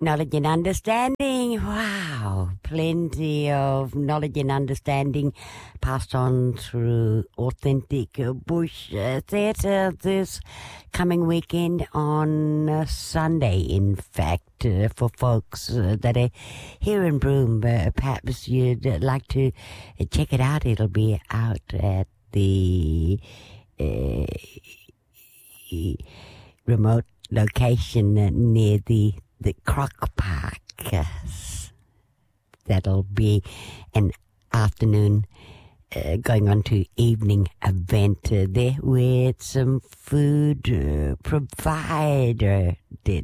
Knowledge and understanding. Wow. Plenty of knowledge and understanding passed on through authentic bush theatre this coming weekend on Sunday, in fact, for folks that are here in Broome. Perhaps you'd like to check it out. It'll be out at the remote location near the Croc Park. That'll be an afternoon going on to evening event there with some food provider.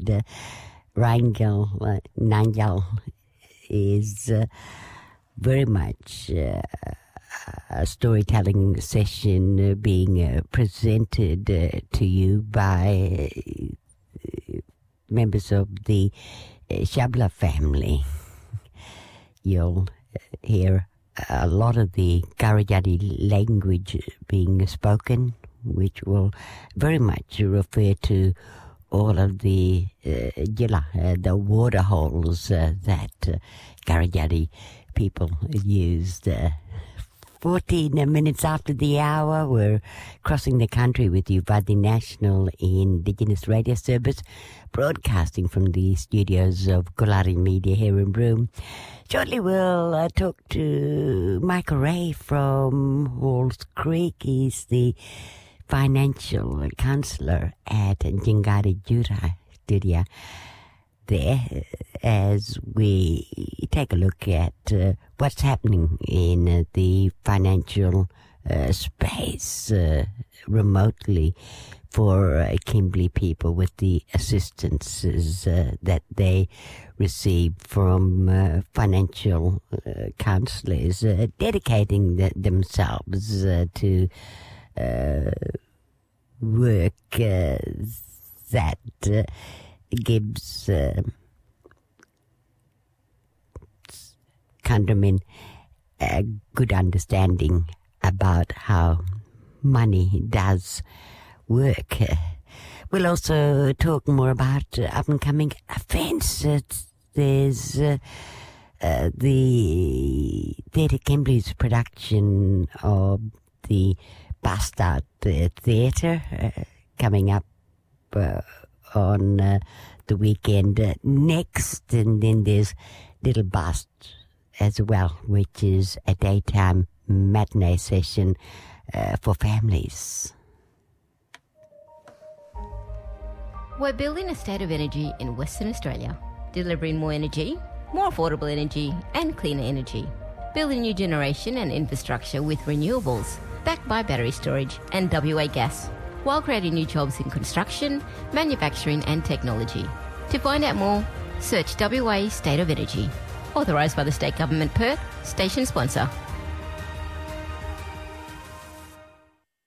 Nangel is very much a storytelling session being presented to you by members of the Shabla family. You'll hear a lot of the Garajadi language being spoken, which will very much refer to all of the the water holes that Garajadi people used. 14 minutes after the hour, we're crossing the country with you by the National Indigenous Radio Service, broadcasting from the studios of Kulari Media here in Broome. Shortly we'll talk to Michael Ray from Halls Creek. He's the financial counsellor at Jingari Jura Studio there, as we take a look at what's happening in the financial space remotely for Kimberley people with the assistances that they receive from financial counsellors dedicating themselves to work that gives countrymen a good understanding about how money does work. We'll also talk more about up-and-coming events. There's the Theatre Kimberley's production of the Bastard Theatre coming up on the weekend next, and then there's Little Bust as well, which is a daytime matinee session for families. We're building a state of energy in Western Australia, delivering more energy, more affordable energy and cleaner energy, building new generation and infrastructure with renewables, backed by battery storage and WA gas, while creating new jobs in construction, manufacturing and technology. To find out more, search WA State of Energy. Authorised by the State Government Perth, station sponsor.